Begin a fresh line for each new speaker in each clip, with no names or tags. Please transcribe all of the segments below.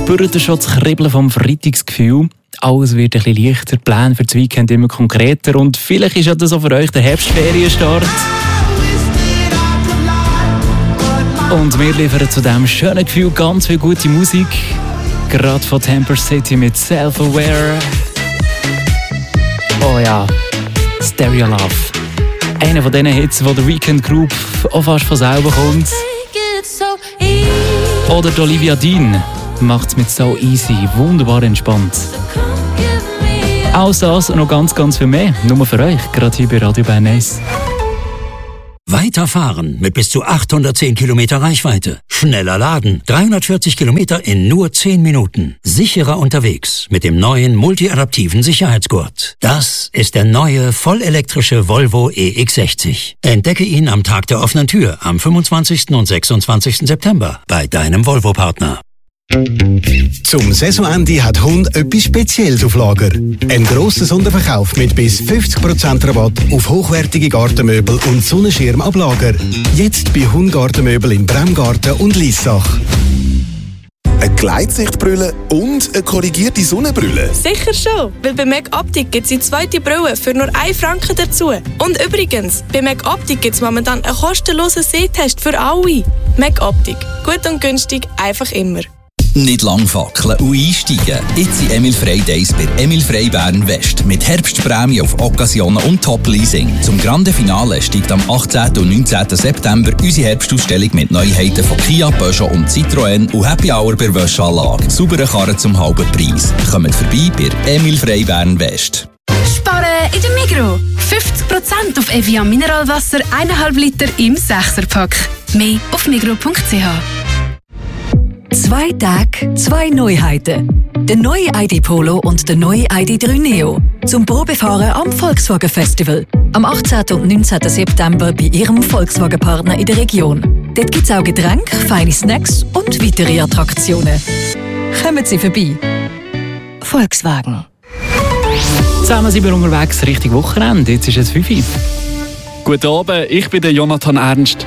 Spürt ihr schon das Kribbeln vom Freitagsgefühl? Alles wird ein bisschen leichter, die Pläne für das Weekend immer konkreter und vielleicht ist ja das auch für euch der Herbstferienstart. Und wir liefern zu diesem schönen Gefühl ganz viel gute Musik. Gerade von Temper City mit Self-Aware. Oh ja, Stereo Love. Einer von diesen Hits, wo der Weekend Group auch fast von selber kommt. Oder die Olivia Dean macht es mit So Easy wunderbar entspannt. Alles das und noch ganz, ganz viel mehr. Nur für euch, gerade hier bei Radio Bern 1.
Weiterfahren mit bis zu 810 Kilometer Reichweite. Schneller laden, 340 Kilometer in nur 10 Minuten. Sicherer unterwegs mit dem neuen multiadaptiven Sicherheitsgurt. Das ist der neue vollelektrische Volvo EX60. Entdecke ihn am Tag der offenen Tür am 25. und 26. September bei deinem Volvo-Partner.
Zum Saisonende hat Hund etwas Spezielles auf Lager. Ein grosser Sonderverkauf mit bis 50% Rabatt auf hochwertige Gartenmöbel und Sonnenschirm ab Lager. Jetzt bei Hund-Gartenmöbel in Bremgarten und Liessach.
Eine Gleitsichtbrille und eine korrigierte Sonnenbrille?
Sicher schon, weil bei MacOptic gibt es die zweite Brille für nur 1 Franken dazu. Und übrigens, bei MacOptic gibt es momentan einen kostenlosen Sehtest für alle. MacOptic. Gut und günstig, einfach immer.
Nicht lang fackeln und einsteigen. Jetzt sind Emil Frey Days bei Emil Frey Bern West. Mit Herbstprämie auf Occasionen und Top-Leasing. Zum Grande Finale steigt am 18. und 19. September unsere Herbstausstellung mit Neuheiten von Kia, Peugeot und Citroën und Happy Hour bei Wäscheanlage. Saubere Karren zum halben Preis. Kommt vorbei bei Emil Frey Bern West.
Sparen in der Migros. 50% auf Evian Mineralwasser 1,5 Liter im 6er-Pack. Mehr auf migros.ch.
2 Tage, 2 Neuheiten. Der neue ID Polo und der neue ID3 Neo. Zum Probefahren am Volkswagen Festival. Am 18. und 19. September bei Ihrem Volkswagen-Partner in der Region. Dort gibt es auch Getränke, feine Snacks und weitere Attraktionen. Kommen Sie vorbei. Volkswagen.
Zusammen sind wir unterwegs Richtung Wochenende. Jetzt ist es 5 Uhr.
Guten Abend, ich bin der Jonathan Ernst.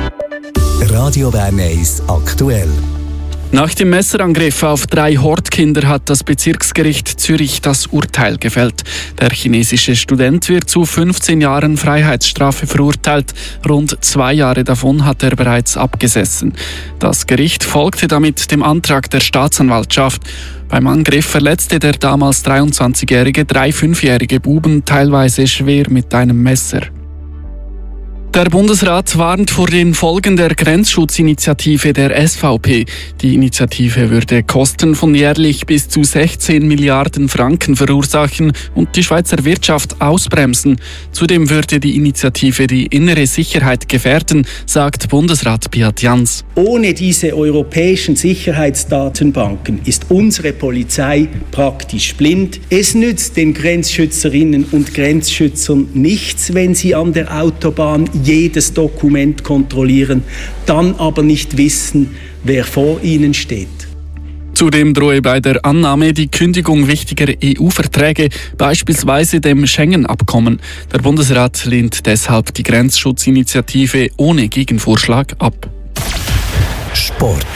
Radio Bern 1 aktuell.
Nach dem Messerangriff auf 3 Hortkinder hat das Bezirksgericht Zürich das Urteil gefällt. Der chinesische Student wird zu 15 Jahren Freiheitsstrafe verurteilt. Rund 2 Jahre davon hat er bereits abgesessen. Das Gericht folgte damit dem Antrag der Staatsanwaltschaft. Beim Angriff verletzte der damals 23-jährige 3 5-jährige Buben teilweise schwer mit einem Messer. Der Bundesrat warnt vor den Folgen der Grenzschutzinitiative der SVP. Die Initiative würde Kosten von jährlich bis zu 16 Milliarden Franken verursachen und die Schweizer Wirtschaft ausbremsen. Zudem würde die Initiative die innere Sicherheit gefährden, sagt Bundesrat Beat Jans.
Ohne diese europäischen Sicherheitsdatenbanken ist unsere Polizei praktisch blind. Es nützt den Grenzschützerinnen und Grenzschützern nichts, wenn sie an der Autobahn jedes Dokument kontrollieren, dann aber nicht wissen, wer vor ihnen steht.
Zudem drohe bei der Annahme die Kündigung wichtiger EU-Verträge, beispielsweise dem Schengen-Abkommen. Der Bundesrat lehnt deshalb die Grenzschutzinitiative ohne Gegenvorschlag ab.
Sport.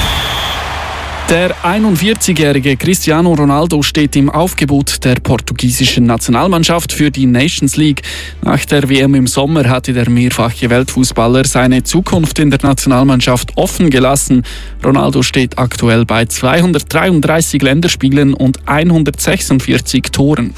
Der 41-jährige Cristiano Ronaldo steht im Aufgebot der portugiesischen Nationalmannschaft für die Nations League. Nach der WM im Sommer hatte der mehrfache Weltfußballer seine Zukunft in der Nationalmannschaft offen gelassen. Ronaldo steht aktuell bei 233 Länderspielen und 146 Toren.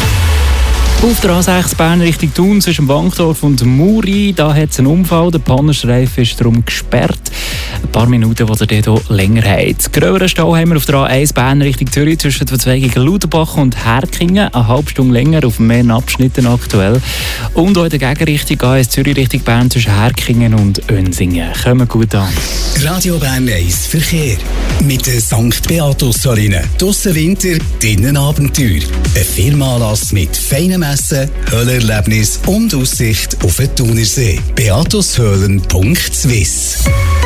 Auf der A6 Bern Richtung Thun zwischen Wankdorf und Muri, da hat es einen Unfall. Der Pannenstreifen ist darum gesperrt. Ein paar Minuten, die ihr dort länger habt. Gröberen Stau haben wir auf der A1 Bern Richtung Zürich zwischen Verzweigung Ludenbach und Herkingen. Eine halbe Stunde länger auf mehreren Abschnitten aktuell. Und auch in der Gegenrichtung A1 Zürich Richtung Bern zwischen Herkingen und Önsingen. Kommen gut an.
Radio Bern 1 Verkehr. Mit der St. Beatus Arena. Draussen Winter, drinnen Abenteuer. Ein Firmenanlass mit feinen Messen, Höhlerlebnis und Aussicht auf den Thunersee. beatushöhlen.swiss.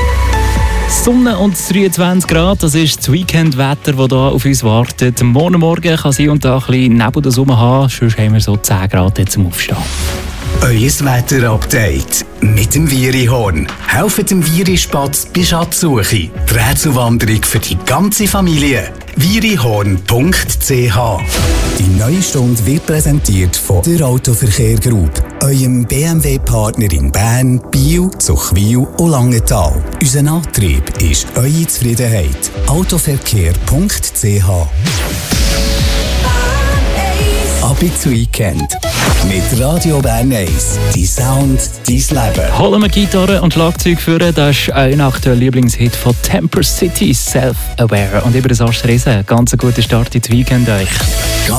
Sonne und 23 Grad, das ist das Weekendwetter, das hier auf uns wartet. Morgen kann es hier und da ein bisschen Nebel haben, sonst haben wir so 10 Grad zum Aufstehen.
Euer Wetterupdate mit dem Virihorn. Helft dem Virispatz bei Schatzsuche. Die Rätselwanderung für die ganze Familie. virihorn.ch. Die neue Stunde wird präsentiert von der Autoverkehr Group, eurem BMW-Partner in Bern, Biel, Zuchwil und Langenthal. Unser Antrieb ist eure Zufriedenheit. Autoverkehr.ch. Ab ins Weekend mit Radio Bern 1. Die Sound, dein Leben.
Holen wir Gitarre und Schlagzeug führen, das ist ein aktueller Lieblingshit von Temper City, Self-Aware. Und über das Astresen, ganz einen guten Start ins Weekend euch.